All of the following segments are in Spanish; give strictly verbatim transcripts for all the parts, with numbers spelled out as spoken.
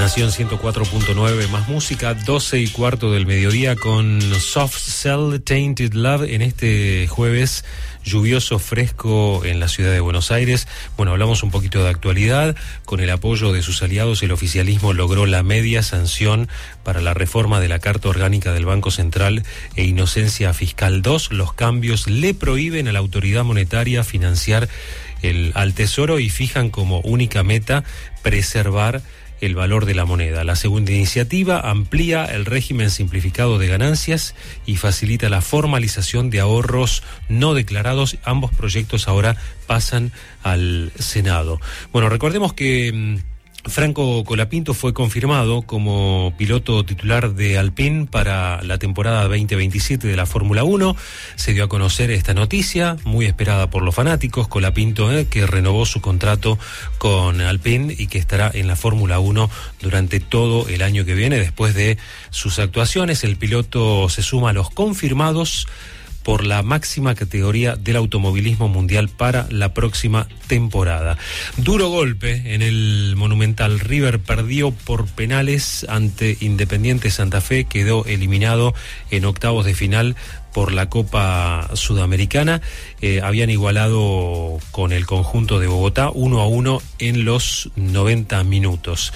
Nación ciento cuatro punto nueve, más música, doce y cuarto del mediodía con Soft Cell, Tainted Love en este jueves lluvioso, fresco en la ciudad de Buenos Aires. Bueno, hablamos un poquito de actualidad. Con el apoyo de sus aliados, el oficialismo logró la media sanción para la reforma de la Carta Orgánica del Banco Central e Inocencia Fiscal dos. Los cambios le prohíben a la autoridad monetaria financiar el, al Tesoro y fijan como única meta preservar el valor de la moneda. La segunda iniciativa amplía el régimen simplificado de ganancias y facilita la formalización de ahorros no declarados. Ambos proyectos ahora pasan al Senado. Bueno, recordemos que Franco Colapinto fue confirmado como piloto titular de Alpine para la temporada veinte veintisiete de la Fórmula uno. Se dio a conocer esta noticia, muy esperada por los fanáticos. Colapinto, eh, que renovó su contrato con Alpine y que estará en la Fórmula uno durante todo el año que viene. Después de sus actuaciones, el piloto se suma a los confirmados por la máxima categoría del automovilismo mundial para la próxima temporada. Duro golpe en el Monumental. River perdió por penales ante Independiente Santa Fe, quedó eliminado en octavos de final por la Copa Sudamericana. Eh, habían igualado con el conjunto de Bogotá uno a uno en los noventa minutos.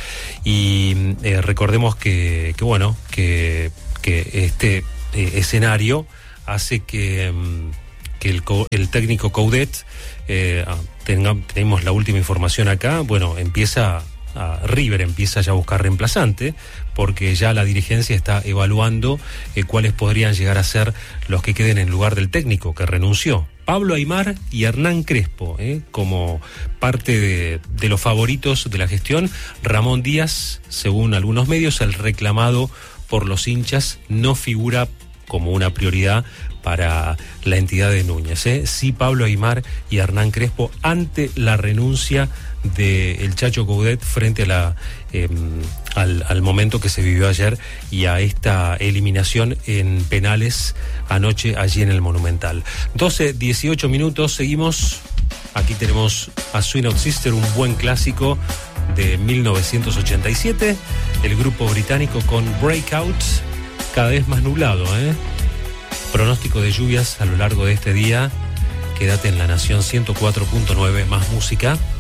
Y eh, recordemos que, que bueno, que, que este eh, escenario hace que, que el, el técnico Coudet, eh, tenga, tenemos la última información acá, bueno, empieza, a, River empieza ya a buscar reemplazante, porque ya la dirigencia está evaluando eh, cuáles podrían llegar a ser los que queden en lugar del técnico que renunció. Pablo Aimar y Hernán Crespo, eh, como parte de, de los favoritos de la gestión. Ramón Díaz, según algunos medios, el reclamado por los hinchas, no figura como una prioridad para la entidad de Núñez. ¿eh? Sí, Pablo Aimar y Hernán Crespo ante la renuncia del Chacho Coudet frente a la, eh, al, al momento que se vivió ayer y a esta eliminación en penales anoche allí en el Monumental. doce dieciocho minutos, seguimos. Aquí tenemos a Swing Out Sister, un buen clásico de mil novecientos ochenta y siete, el grupo británico con Breakout. Cada vez más nublado, ¿eh? Pronóstico de lluvias a lo largo de este día. Quédate en La Nación ciento cuatro punto nueve, más música.